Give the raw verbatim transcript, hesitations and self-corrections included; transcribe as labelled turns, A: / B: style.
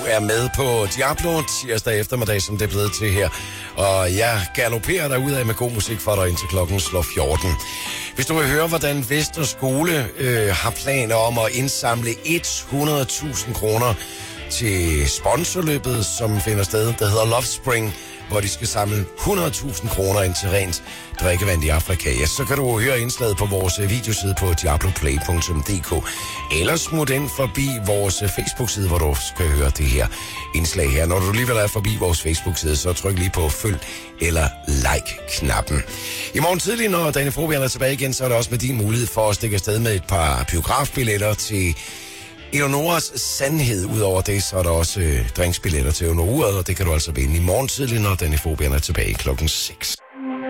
A: er med på Diablo tirsdag eftermiddag, som det er blevet til her. Og jeg galopperer derudad med god musik for dig indtil klokken slår fjorten. Hvis du vil høre, hvordan Vester Skole øh, har planer om at indsamle hundrede tusind kroner til sponsorløbet, som finder sted, der hedder Love Spring, hvor de skal samle hundrede tusind kroner ind til rent drikkevand i Afrika, ja, så kan du høre indslaget på vores videoside på diabloplay punktum d k, eller smut ind forbi vores Facebook-side, hvor du skal høre det her indslag her. Når du alligevel er forbi vores Facebook-side, så tryk lige på følg eller like-knappen. I morgen tidlig, når Dane Frohbjerg er tilbage igen, så er der også med din mulighed for at stikke afsted med et par biografbilletter til Eleonoras Sandhed. Udover det, så er der også øh, drinksbilletter til Eleonora, og det kan du altså vinde i morgen tidlig, når Dane Frohbjerg er tilbage klokken seks.